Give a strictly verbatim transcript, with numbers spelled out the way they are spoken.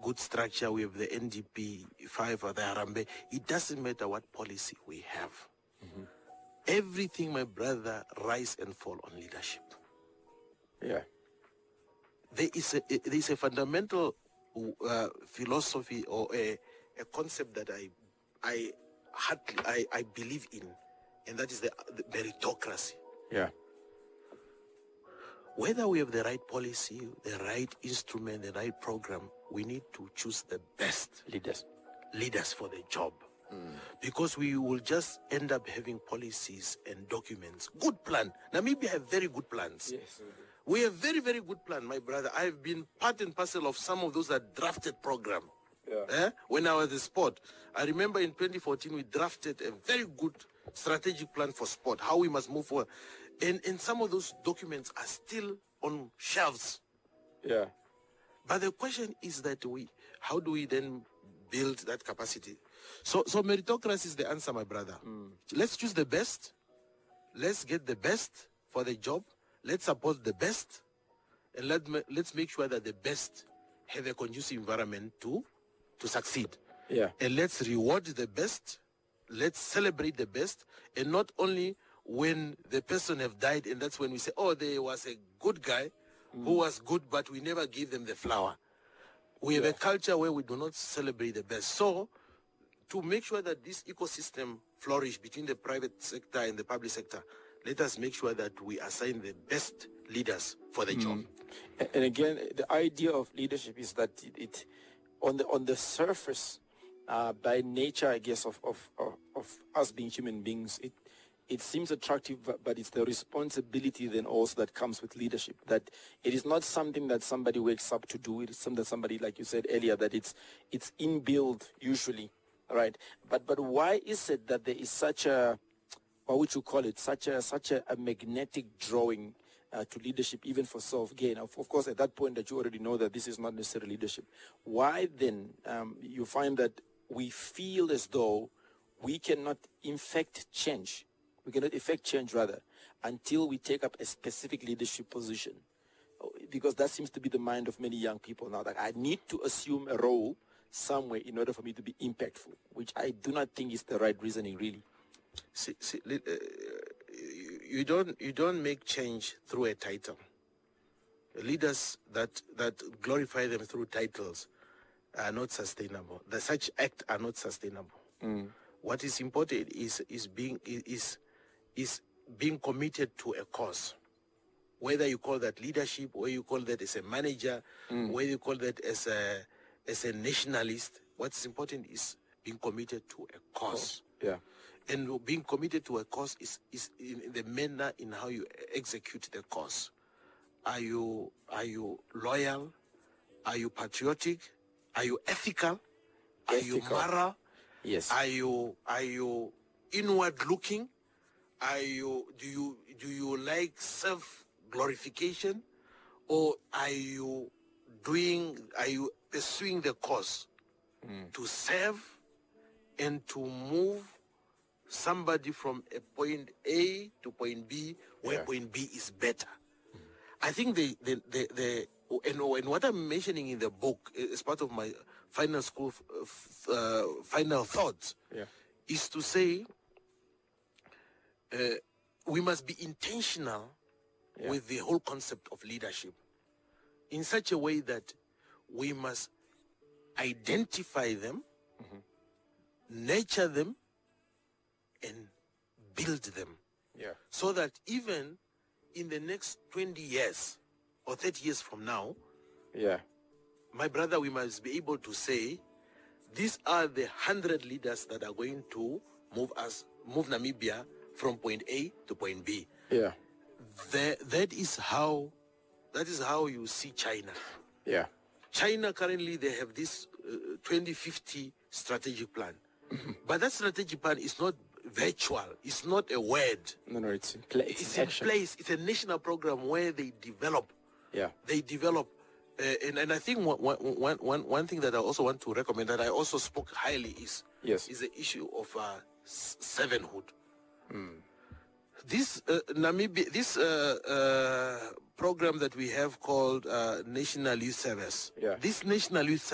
good structure, we have the N D P five or the Harambee. It doesn't matter what policy we have. Mm-hmm. Everything, my brother, rise and fall on leadership. Yeah. There is a, there is a fundamental uh, philosophy or a, a concept that I I, hardly, I I believe in, and that is the, the meritocracy. Yeah. Whether we have the right policy, the right instrument, the right program, we need to choose the best leaders, leaders for the job. Mm. Because we will just end up having policies and documents. Good plan. Namibia have very good plans. Yes. We have very, very good plan, my brother. I've been part and parcel of some of those that drafted program. Yeah. Eh? When I was in sport, I remember in twenty fourteen, we drafted a very good strategic plan for sport, how we must move forward. And, and some of those documents are still on shelves. Yeah. But the question is that we, how do we then build that capacity? So, so meritocracy is the answer, my brother. Mm. Let's choose the best. Let's get the best for the job. Let's support the best. And let, let's make sure that the best have a conducive environment to, to succeed. Yeah. And let's reward the best. Let's celebrate the best. And not only when the person have died, and that's when we say, oh, there was a good guy mm. who was good, but we never give them the flower. We have yeah. a culture where we do not celebrate the best. So, to make sure that this ecosystem flourish between the private sector and the public sector, let us make sure that we assign the best leaders for the mm. job. And again, the idea of leadership is that it, it on the on the surface, uh, by nature, I guess, of, of, of, of us being human beings, it It seems attractive, but it's the responsibility then also that comes with leadership. That it is not something that somebody wakes up to do. It is something that somebody, like you said earlier, that it's it's inbuilt usually, right? But but why is it that there is such a, what would you call it, such a such a, a magnetic drawing uh, to leadership, even for self-gain? Of, of course, at that point that you already know that this is not necessarily leadership. Why then um, you find that we feel as though we cannot infect change? We cannot effect change, rather, until we take up a specific leadership position. Because that seems to be the mind of many young people now, that I need to assume a role somewhere in order for me to be impactful, which I do not think is the right reasoning, really. See, see, uh, you don't you don't make change through a title. Leaders that, that glorify them through titles are not sustainable. The such acts are not sustainable. Mm. What is important is is being is is being committed to a cause. Whether you call that leadership, whether you call that as a manager, mm. whether you call that as a as a nationalist, what's important is being committed to a cause. Yeah. And being committed to a cause is, is in the manner in how you execute the cause. Are you are you loyal? Are you patriotic? Are you ethical? Are ethical. you moral? Yes. Are you are you inward looking? Are you do you do you like self glorification, or are you doing are you pursuing the cause mm. to serve and to move somebody from a point A to point B, where yeah. point B is better? Mm. I think the the the, the and, and what I'm mentioning in the book as part of my final school uh, final thoughts yeah. is to say uh, we must be intentional yeah. with the whole concept of leadership in such a way that we must identify them, mm-hmm. nurture them, and build them. Yeah. So that even in the next twenty years or thirty years from now, yeah. my brother, we must be able to say, these are the hundred leaders that are going to move us, move Namibia from point A to point B. Yeah. The, that is how, that is how you see China. Yeah. China currently, they have this uh, twenty fifty strategic plan. Mm-hmm. But that strategic plan is not virtual. It's not a word. No, no, it's in place. It's, it's in action. place. It's a national program where they develop. Yeah. They develop. Uh, and, and I think one, one, one, one thing that I also want to recommend, that I also spoke highly, is, yes. is the issue of uh, servanthood. Mm. This uh, Namibia, this uh, uh, program that we have called uh, National Youth Service. Yeah. This National Youth